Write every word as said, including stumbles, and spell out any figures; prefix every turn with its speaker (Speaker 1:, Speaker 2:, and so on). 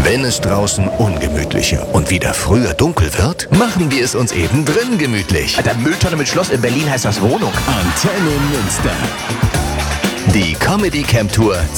Speaker 1: Wenn es draußen ungemütlicher und wieder früher dunkel wird, machen wir es uns eben drin gemütlich.
Speaker 2: Alter, Mülltonne mit Schloss in Berlin heißt das Wohnung.
Speaker 3: Antenne Münster.
Speaker 1: Die Comedy Camp Tour